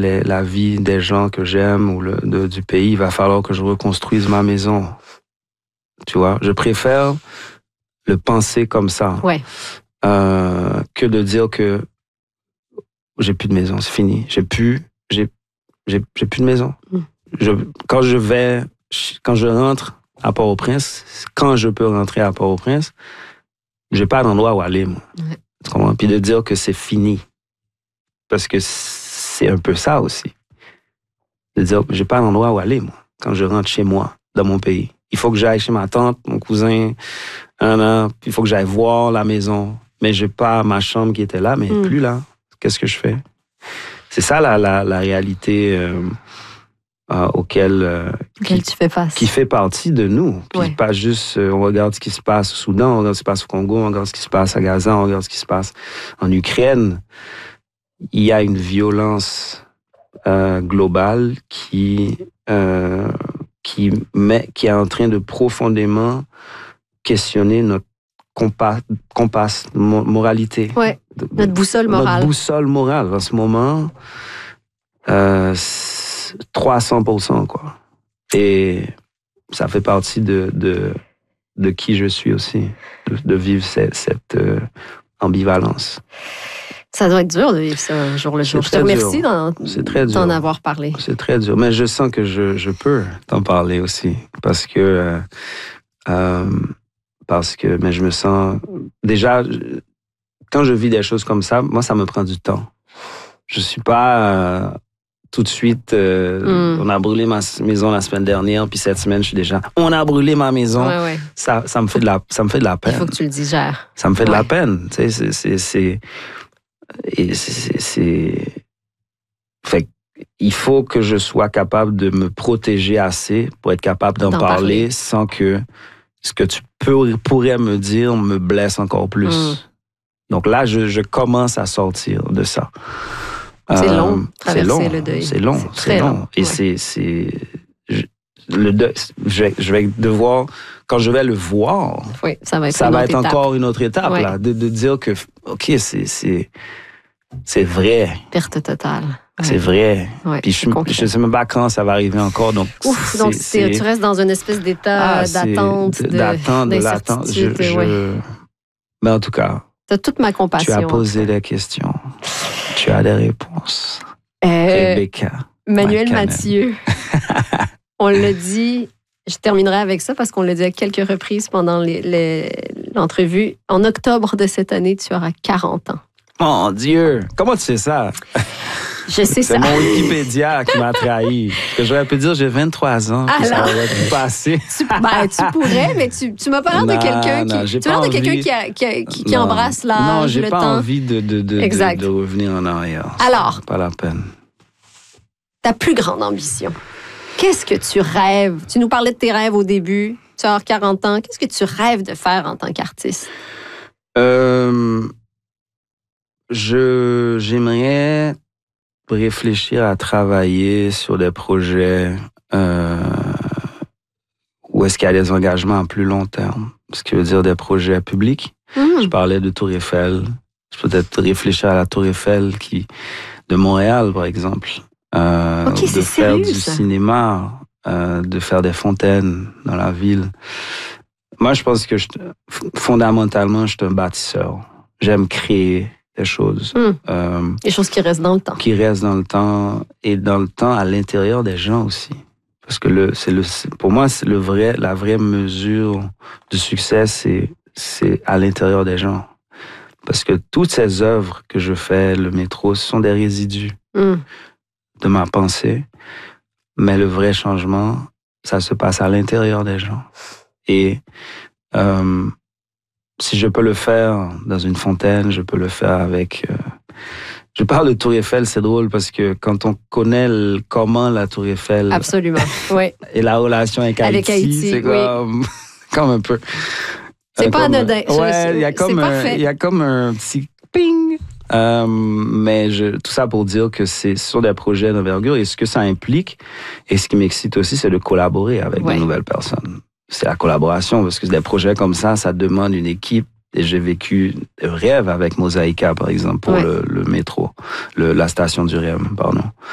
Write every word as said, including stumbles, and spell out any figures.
les, la vie des gens que j'aime ou le, de, du pays, il va falloir que je reconstruise ma maison. Tu vois, je préfère le penser comme ça ouais. euh, que de dire que j'ai plus de maison, c'est fini. J'ai plus, j'ai, j'ai, j'ai plus de maison. Mm. Je, quand je vais, quand je rentre à Port-au-Prince, quand je peux rentrer à Port-au-Prince, j'ai pas d'endroit où aller, moi. Ouais. Tu comprends? Puis de dire que c'est fini. Parce que c'est un peu ça aussi. De dire que j'ai pas d'endroit où aller, moi, quand je rentre chez moi, dans mon pays. Il faut que j'aille chez ma tante, mon cousin, un an, puis il faut que j'aille voir la maison. Mais j'ai pas ma chambre qui était là, mais mm. plus là. Qu'est-ce que je fais? C'est ça la, la, la réalité euh, euh, auquel, euh, qui, tu fais face. Qui fait partie de nous. Puis ouais. pas juste, euh, on regarde ce qui se passe au Soudan, on regarde ce qui se passe au Congo, on regarde ce qui se passe à Gaza, on regarde ce qui se passe en Ukraine. Il y a une violence euh, globale qui, euh, qui, met, qui est en train de profondément questionner notre compas, compas moralité. Ouais, notre boussole morale. Notre boussole morale, en ce moment, euh, trois cents pour cent, quoi. Et ça fait partie de, de, de qui je suis aussi, de, de vivre cette, cette euh, ambivalence. Ça doit être dur de vivre ça jour le jour. Je te remercie d'en, d'en avoir parlé. C'est très dur, mais je sens que je, je peux t'en parler aussi, parce que... Euh, euh, Parce que mais je me sens... Déjà, quand je vis des choses comme ça, moi, ça me prend du temps. Je suis pas euh, tout de suite... Euh, mm. On a brûlé ma maison la semaine dernière, puis cette semaine, je suis déjà... On a brûlé ma maison. Ouais, ouais. Ça, ça, me fait de la, ça me fait de la peine. Il faut que tu le digères. Ça me fait ouais. de la peine. Tu sais, c'est... c'est, c'est, et c'est, c'est, c'est... Fait il faut que je sois capable de me protéger assez pour être capable d'en, d'en parler, parler sans que... ce que tu peux, pourrais me dire me blesse encore plus. Mm. Donc là, je, je commence à sortir de ça. C'est euh, long, traverser c'est long, le deuil. C'est long, c'est, c'est long. long. Et ouais. c'est... c'est je, le deuil, je, vais, je vais devoir... Quand je vais le voir, oui, ça va être, ça une va être encore une autre étape, ouais. là, de, de dire que, OK, c'est, c'est, c'est vrai. Perte totale. C'est ouais. vrai. Ouais, puis je ne sais même pas quand ça va arriver encore. Donc, Ouf, c'est, donc c'est, tu restes dans une espèce d'état ah, d'attente, de, d'attente, de l'attente. Je, je... Ouais. Mais en tout cas, tu as toute ma compassion. Tu as posé des questions. Tu as des réponses. Euh, Rebecca. Manuel Mathieu. On l'a dit, je terminerai avec ça parce qu'on l'a dit à quelques reprises pendant les, les, l'entrevue. En octobre de cette année, tu auras quarante ans. Mon Dieu! Comment tu sais ça? Je sais c'est ça. C'est mon Wikipédia qui m'a trahi. Que j'aurais pu dire, j'ai vingt-trois ans, puis ça aurait pu passer. Tu, ben, tu pourrais, mais tu, tu m'as pas l'air de quelqu'un non, qui, tu as l'air de quelqu'un qui, a, qui, qui, qui embrasse l'âge, non, j'ai le pas temps. envie de, de, de, de, de revenir en arrière. Alors, c'est pas la peine. Ta plus grande ambition, qu'est-ce que tu rêves? Tu nous parlais de tes rêves au début. Tu as quarante ans. Qu'est-ce que tu rêves de faire en tant qu'artiste? Euh, je, j'aimerais réfléchir à travailler sur des projets euh, où est-ce qu'il y a des engagements à plus long terme. Ce qui veut dire des projets publics. Mmh. Je parlais de Tour Eiffel. Je peux peut-être réfléchir à la Tour Eiffel qui, de Montréal, par exemple. Euh, okay, de faire sérieux, du ça. cinéma, euh, de faire des fontaines dans la ville. Moi, je pense que je, fondamentalement, je suis un bâtisseur. J'aime créer des choses. Mm. Euh, des choses qui restent dans le temps. Qui restent dans le temps et dans le temps à l'intérieur des gens aussi. Parce que le, c'est le, pour moi, c'est le vrai, la vraie mesure du succès, c'est, c'est à l'intérieur des gens. Parce que toutes ces œuvres que je fais, le métro, ce sont des résidus mm. de ma pensée. Mais le vrai changement, ça se passe à l'intérieur des gens. Et euh, si je peux le faire dans une fontaine, je peux le faire avec... Euh, je parle de Tour Eiffel, c'est drôle parce que quand on connaît le, comment la Tour Eiffel... Absolument, oui. Et la relation avec, avec Haïti, Haïti, c'est comme, oui. comme un peu... C'est pas anodin. Ouais, il y a comme un, il y a comme un petit ping. Euh, mais je, tout ça pour dire que c'est sur des projets d'envergure et ce que ça implique et ce qui m'excite aussi, c'est de collaborer avec ouais. de nouvelles personnes. C'est la collaboration parce que des projets comme ça, ça demande une équipe. Et j'ai vécu des rêves avec Mosaïka, par exemple, pour ouais. le, le métro, le, la station du R E M, pardon.